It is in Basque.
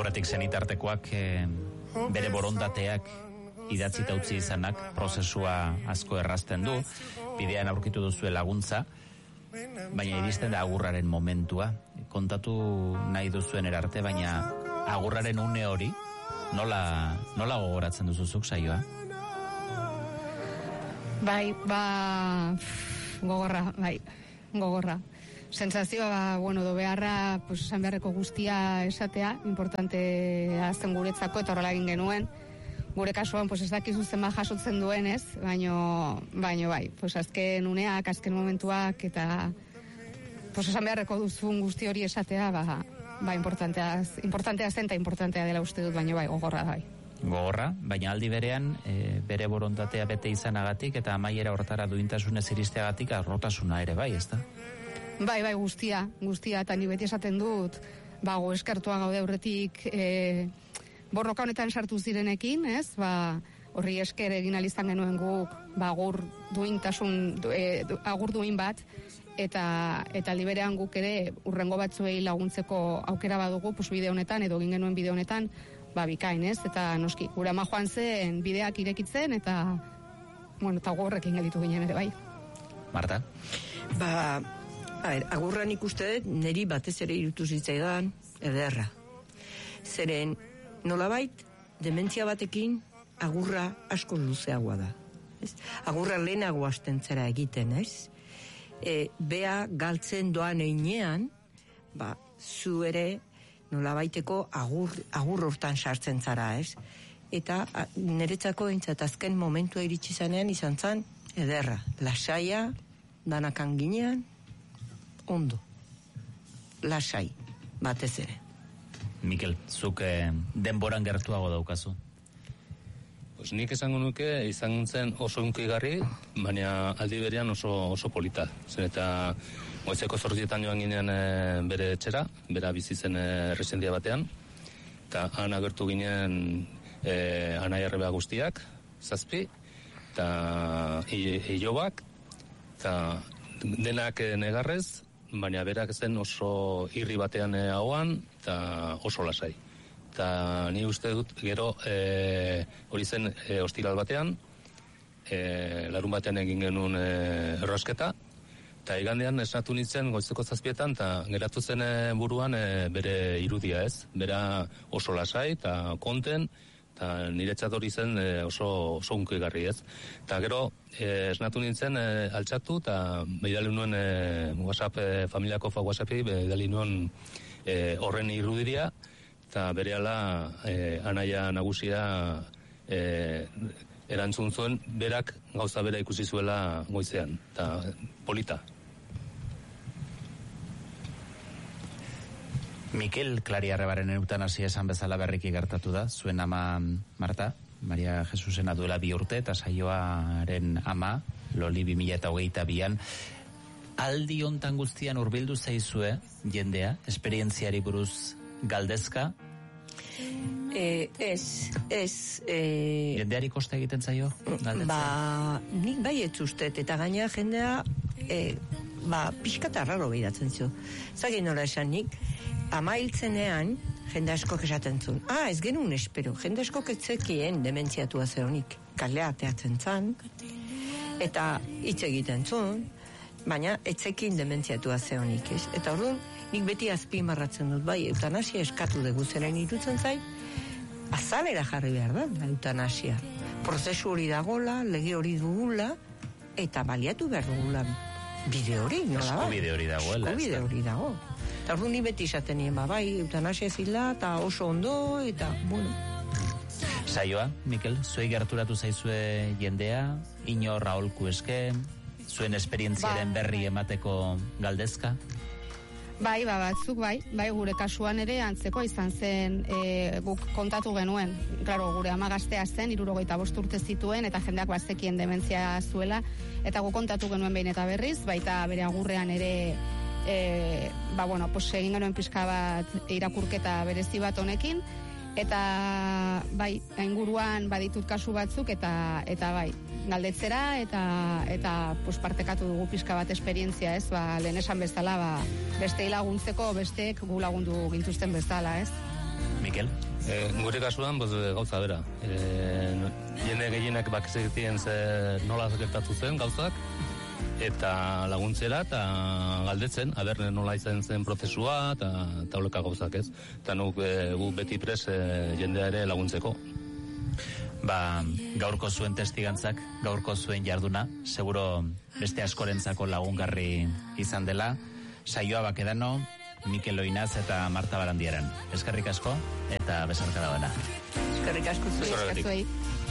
Aurretik senitartekoak bere borondateak idatzita utzi izanak prozesua asko errazten du, bidean aurkitu duzue laguntza, baina iristen da agurraren momentua. Kontatu nahi duzuen erarte, baina agurraren une hori nola gogoratzen duzuzuk saioa? Bai, gogorra. Sensazioa, do beharra, esan beharreko guztia esatea, importantea zen guretzako, eta horrela egin genuen. Gure kasuan, ez dakizu zenba jasotzen duen, ez? Baina bai, azken uneak, azken momentuak, eta esan beharreko duzun guzti hori esatea, importantea zen, eta importantea dela uste dut, baina bai, gogorra bai. Gogorra, baina aldi berean, bere borondatea bete izanagatik, eta amaiera hortara duintasunez iristeagatik, arrotasuna ere bai, ez da? Bai, guztia, eta ni beti esaten dut, eskertua gaude aurretik, borroka honetan sartu zirenekin, ez? Horri esker egin alizan genuen guk, agur duin bat, eta liberean guk ere urrengo batzuei laguntzeko aukera badugu, bide honetan, edo egin genuen bide honetan, bikain, ez? Eta noski, gure ama joan zen bideak irekitzen, eta gorrekin gelditu ginen ere, bai. Marta? Agurran ikuste dut, niri batez ere irutu zitzaidan ederra. Zeren, nolabait, dementzia batekin agurra asko luzeagoa da. Agurra lehenago hasten zera egiten, ez? Bea galtzen doan einean, zu ere nolabaiteko agur hortan sartzen zara, ez? Eta niretzako entzat azken momentua iritsi zanean izan zan ederra. Lasaia, danakan ginean, ondo. Lasai, batez ere. Mikel, zuk denboran gertuago daukazu? Nik esango nuke izan zen oso unkigarri, baina aldi berean oso polita. Zer eta goizeko 8 joan ginen bere etxera, bera bizi zen residentzia batean, eta han agertu ginen anai arreba guztiak, 7, eta ilobak, eta denak negarrez, baina berak zen oso irri batean ahoan, eta oso lasai. Eta ni uste dut, gero hori zen ostiral batean, larun batean egin genuen errosketa, eta igandean esnatu nintzen goizeko 7 eta geratu zen buruan bere irudia, ez? Bera oso lasai eta konten, eta niretzat hori zen oso unkigarri, ez? Eta gero esnatu nintzen altxatu, eta behidali nuen familiako WhatsAppi, behidali nuen horren irudiria, eta berehala anaia nagusia erantzun zuen, berak gauza bera ikusi zuela goizean, eta polita. Mikel Klariarrebaren eutanasia esan bezala berriki gertatu da, zuen ama Marta, Maria Jesusena duela 2 urte, eta saioaren ama, Loli 2022an, aldi hontan guztian hurbildu zaizue, jendea, esperientziari buruz galdezka? Ez. Jendeari kosta egiten zaio? Nik bai ez ustet, eta gaina jendea pixkata raro biratzen zu. Zagin nola esan nik, ama hiltzenean, jende askok esaten zuen. Ez genuen espero, jende askok etzekien dementziatua zehonik. Kalea ateatzen zan, eta hitz egiten zuen, baina etzekin dementziatua zehonik, ez? Eta orduan, nik beti azpimarratzen dut, bai, eutanasia eskatu dugu zeren irutzen zait, azalera jarri behar da, eutanasia. Prozesu hori dagola, lege hori dugula, eta baliatu behar dugula bide hori, nola bai? Eskubide hori dagoela. Eskubide hori dago. Eta orduan, nik beti izaten nien, bai, eutanasia zila, eta oso ondo, eta, bueno. Saioa, Mikel, zuei gerturatu zaizue jendea, inor aholku eske, zuen esperientziaren berri emateko galdezka? Bai, batzuk bai, gure kasuan ere antzeko izan zen, guk kontatu genuen, claro, gure ama gaztea zen, 75 urte zituen, eta jendeak bazekien dementzia zuela, eta guk kontatu genuen behin eta berriz, baita bere agurrean ere, egin genuen pixka bat irakurketa berezi bat honekin, eta bai, inguruan baditut kasu batzuk, eta bai, galdetzera, eta partekatu dugu pixka bat esperientzia, ez, lehen esan bezala, besteei laguntzeko, besteek gu lagundu gintuzten bezala, ez. Mikel? Gure kasuan, gauza bera. Jende gehienak bakizekitien nola gertatu zen gauzak, eta laguntzera, eta galdetzen, nola izan zen prozesua, eta oleka gauzak ez. Eta gu beti pres jendea ere laguntzeko. Gaurko zuen testigantzak, gaurko zuen jarduna, seguro beste askorentzako lagungarri izan dela. Saioa Bakedano, Mikel Oinaz eta Marta Barandiaran. Eskerrik asko eta besarka dagoena. Eskerrik asko zuei.